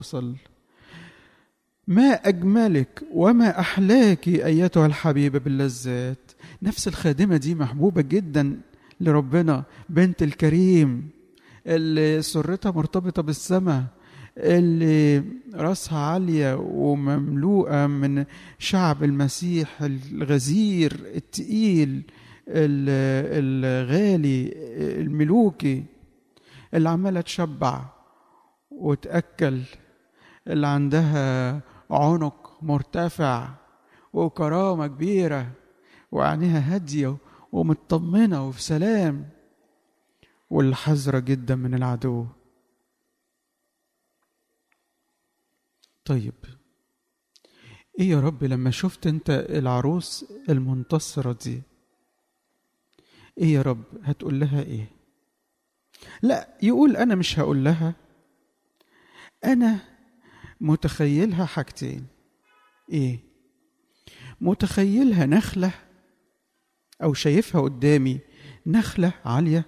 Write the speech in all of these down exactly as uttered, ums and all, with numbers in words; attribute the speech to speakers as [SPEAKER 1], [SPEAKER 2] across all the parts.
[SPEAKER 1] وصل. ما أجملك وما أحلاك أيتها الحبيبة باللذات. نفس الخادمة دي محبوبة جدا لربنا، بنت الكريم اللي سرتها مرتبطة بالسماء، اللي رأسها عالية ومملوءة من شعب المسيح الغزير التقيل الغالي الملوكي، اللي عمالة تشبع وتأكل، اللي عندها عنق مرتفع وكرامة كبيرة وعينيها هادية ومطمنة وفي سلام، والحذرة جدا من العدو. طيب ايه يا رب لما شفت انت العروس المنتصرة دي، ايه يا رب هتقول لها ايه؟ لا، يقول انا مش هقول لها، انا متخيلها حاجتين. ايه؟ متخيلها نخلة، او شايفها قدامي نخلة عالية،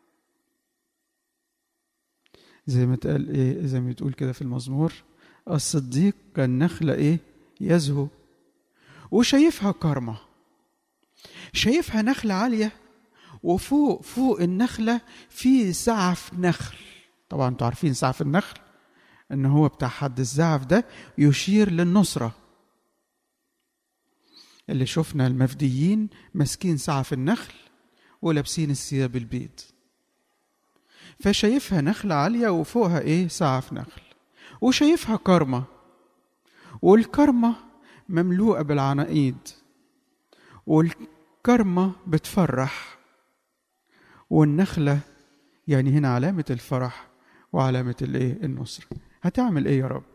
[SPEAKER 1] زي ما تقال ايه، زي ما بتقول كده في المزمور، الصديق كان نخلة ايه يزهو. وشايفها كرمة، شايفها نخلة عالية، وفوق فوق النخلة في سعف نخل. طبعا انتوا عارفين سعف النخل ان هو بتاع حد الزعف ده يشير للنصرة. اللي شفنا المفديين ماسكين سعف النخل ولابسين الثياب البيض، فشايفها نخلة عالية وفوقها ايه سعف نخل، وشايفها كرمة، والكرمة مملوءة بالعناقيد، والكرمة بتفرح، والنخلة يعني هنا علامة الفرح وعلامة الايه النصر. هتعمل ايه يا رب؟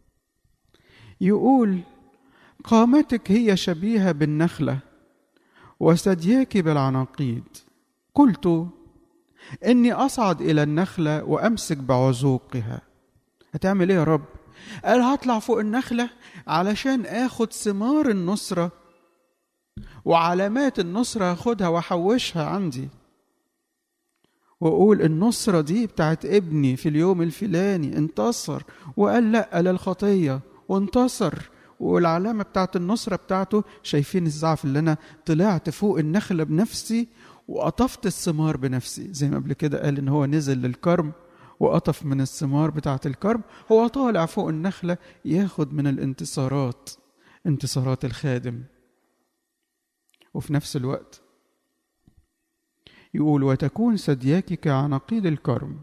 [SPEAKER 1] يقول قامتك هي شبيهة بالنخلة وثدياك بالعناقيد. قلت إني أصعد إلى النخلة وأمسك بعذوقها. هتعمل إيه يا رب؟ قال هطلع فوق النخلة علشان آخد ثمار النصرة وعلامات النصرة، أخدها وأحوشها عندي، وأقول النصرة دي بتاعت ابني في اليوم الفلاني انتصر وقال لأ للخطية وانتصر، والعلامة بتاعت النصرة بتاعته شايفين الزعف اللي أنا طلعت فوق النخلة بنفسي وقطفت الثمار بنفسي. زي ما قبل كده قال إن هو نزل للكرم وقطف من الثمار بتاعت الكرم، هو طالع فوق النخلة ياخد من الانتصارات، انتصارات الخادم. وفي نفس الوقت يقول وتكون ثدياك كعناقيد الكرم.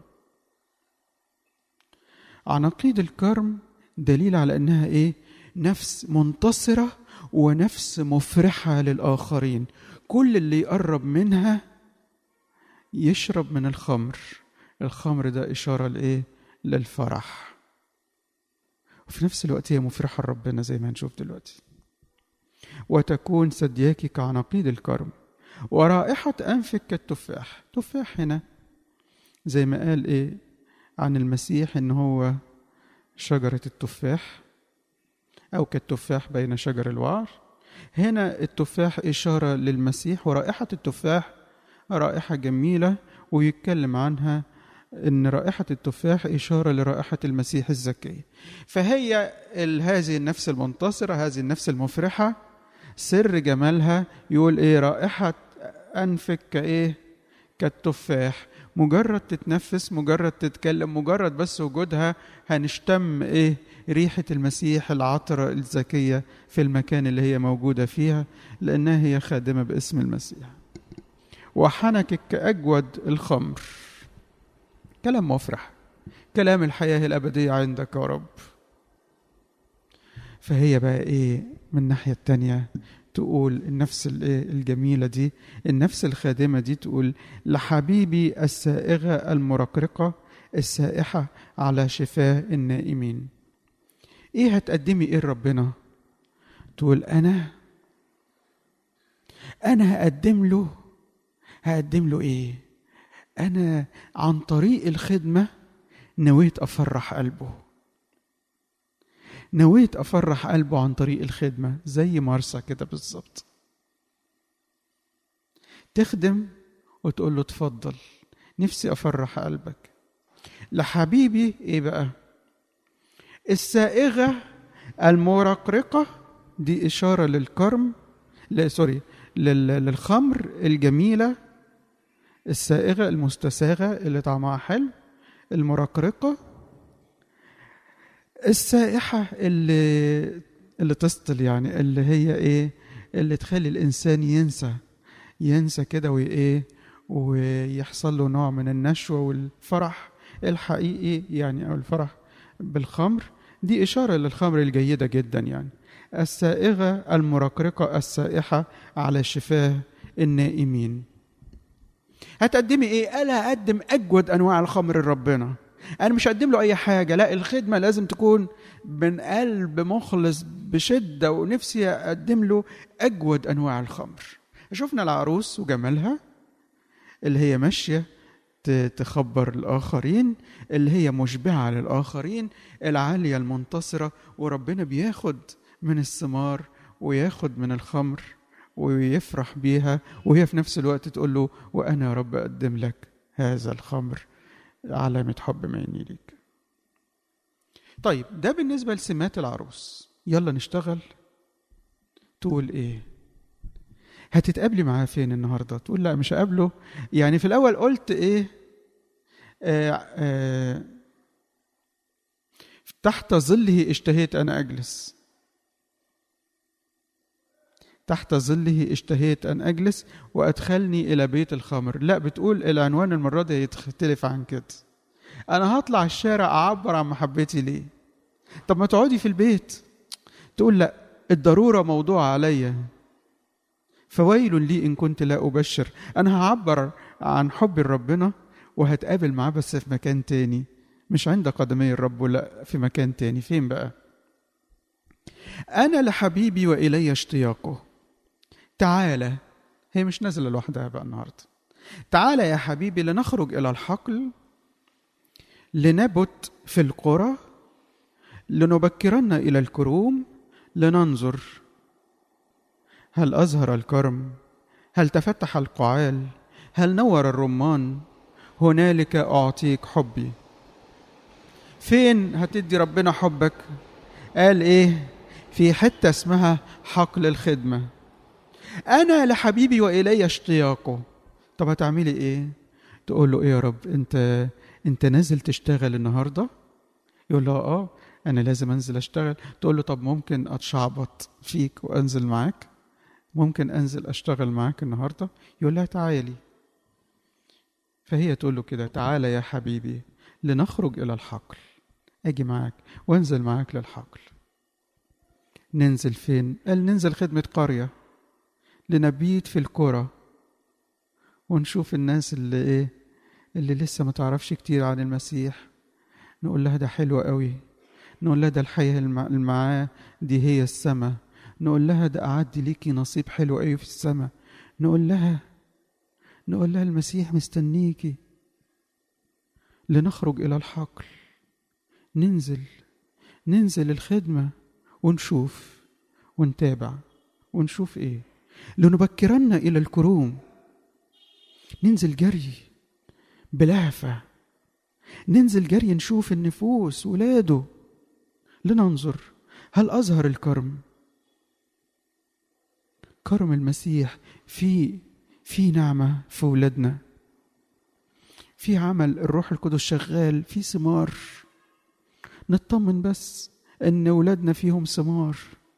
[SPEAKER 1] عناقيد الكرم دليل على أنها إيه؟ نفس منتصرة ونفس مفرحة للآخرين. كل اللي يقرب منها يشرب من الخمر. الخمر ده إشارة لإيه؟ للفرح، وفي نفس الوقت هي مفرحة لربنا زي ما هنشوف دلوقتي. وتكون ثدياك كعناقيد الكرم ورائحة أنفك كالتفاح. تفاح هنا زي ما قال إيه عن المسيح إن هو شجرة التفاح أو كالتفاح بين شجر الوعر. هنا التفاح إشارة للمسيح، ورائحة التفاح رائحة جميلة، ويتكلم عنها إن رائحة التفاح إشارة لرائحة المسيح الزكية. فهي هذه النفس المنتصرة، هذه النفس المفرحة، سر جمالها يقول إيه؟ رائحة أنفك كإيه؟ كالتفاح. مجرد تتنفس، مجرد تتكلم، مجرد بس وجودها هنشتم إيه؟ ريحة المسيح العطرة الزكية في المكان اللي هي موجودة فيها، لأنها هي خادمة باسم المسيح. وحنكك كأجود الخمر. كلام مفرح، كلام الحياة الأبدية عندك يا رب. فهي بقى إيه من الناحية التانية تقول النفس الجميلة دي، النفس الخادمة دي تقول لحبيبي السائغة المرقرقة السائحة على شفاه النائمين. ايه هتقدمي ايه لربنا؟ تقول انا انا هقدم له هقدم له ايه؟ انا عن طريق الخدمة نويت افرح قلبه، نويت افرح قلبه عن طريق الخدمة، زي مرسى كده بالظبط. تخدم وتقول له اتفضل نفسي افرح قلبك. لحبيبي ايه بقى؟ السائغة المرقرقة دي إشارة للكرم، لا سوري للخمر الجميلة، السائغة المستساغة اللي طعمها حلو، المرقرقة السائحة اللي اللي تسطل، يعني اللي هي ايه، اللي تخلي الإنسان ينسى ينسى كده وإيه، ويحصل له نوع من النشوة والفرح الحقيقي يعني، أو الفرح بالخمر. دي إشارة للخمر الجيدة جدا يعني. السائغة المرقرقة السائحة على شفاه النائمين. هتقدمي ايه؟ قال هقدم اجود انواع الخمر لربنا. انا مش هقدم له اي حاجه، لا، الخدمه لازم تكون من قلب مخلص بشده، ونفسي اقدم له اجود انواع الخمر. شفنا العروس وجمالها اللي هي ماشيه تخبر الاخرين، اللي هي مشبعه للاخرين، العاليه المنتصره، وربنا بياخد من الثمار وياخد من الخمر ويفرح بيها، وهي في نفس الوقت تقول له وأنا يا رب أقدم لك هذا الخمر علامة حب مني ليك. طيب ده بالنسبة لسمات العروس. يلا نشتغل. تقول إيه؟ هتتقابلي معاه فين النهاردة؟ تقول لا مش هقابله. يعني في الأول قلت إيه؟ آه آه تحت ظله اشتهيت أنا أجلس، تحت ظله اشتهيت أن أجلس وأدخلني إلى بيت الخمر. لا، بتقول العنوان المرة دي يختلف عن كده. أنا هطلع الشارع أعبر عن محبتي ليه. طب ما تقعدي في البيت. تقول لا، الضرورة موضوع عليا، فويل لي إن كنت لا أبشر. أنا هعبر عن حب ربنا وهتقابل معاه، بس في مكان تاني، مش عند قدمي الرب، لا، في مكان تاني. فين بقى؟ أنا لحبيبي وإلي اشتياقه. تعالى، هي مش نازلة لوحدها بقى النهاردة. تعالى يا حبيبي لنخرج إلى الحقل، لنبت في القرى، لنبكرن إلى الكروم، لننظر هل أزهر الكرم، هل تفتح القعال، هل نور الرمان، هنالك أعطيك حبي. فين هتدي ربنا حبك؟ قال إيه؟ في حتة اسمها حقل الخدمة. أنا لحبيبي وإلي اشتياقه. طب هتعملي إيه؟ تقول له إيه يا رب؟ أنت أنت نازل تشتغل النهاردة؟ يقول له آه أنا لازم أنزل أشتغل. تقول له طب ممكن أتشعبط فيك وأنزل معاك؟ ممكن أنزل أشتغل معاك النهاردة؟ يقول لها تعالي. فهي تقول له كده تعالى يا حبيبي لنخرج إلى الحقل، أجي معاك وأنزل معاك للحقل. ننزل فين؟ قال ننزل خدمة قرية، لنبيت في القرى ونشوف الناس اللي ايه، اللي لسه ما تعرفش كتير عن المسيح، نقول لها ده حلو قوي، نقول لها ده الحياة المعاه دي هي السماء، نقول لها ده أعد ليكي نصيب حلو قوي في السماء، نقول لها نقول لها المسيح مستنيكي. لنخرج إلى الحقل، ننزل ننزل الخدمة ونشوف ونتابع ونشوف ايه. لنبكرن إلى الكروم، ننزل جري بلهفة، ننزل جري نشوف النفوس ولاده، لننظر هل أظهر الكرم، كرم المسيح في في نعمة في ولادنا، في عمل الروح القدس شغال، في ثمار. نطمن بس ان ولادنا فيهم ثمار،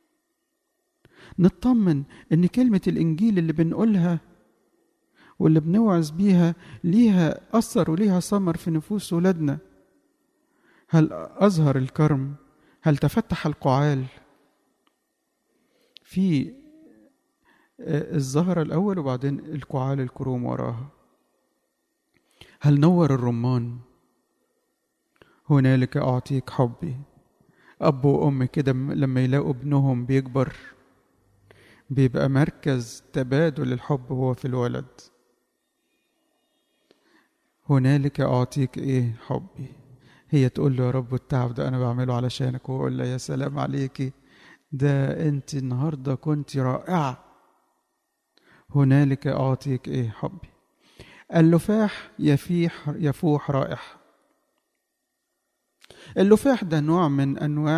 [SPEAKER 1] نطمن ان كلمة الانجيل اللي بنقولها واللي بنوعظ بيها ليها اثر وليها ثمر في نفوس ولادنا. هل اظهر الكرم، هل تفتح القعال، في الزهرة الاول وبعدين القعال الكروم وراها. هل نور الرمان، هنالك اعطيك حبي. اب وام كده لما يلاقوا ابنهم بيكبر بيبقى مركز تبادل الحب هو في الولد. هنالك اعطيك ايه؟ حبي. هي تقول له يا رب التعب ده انا بعمله علشانك، وهو يقول لها يا سلام عليكي، ده انت النهارده كنت رائعه. هنالك اعطيك ايه؟ حبي. اللفاح يفيح يفوح رائح. اللفاح ده نوع من أنواع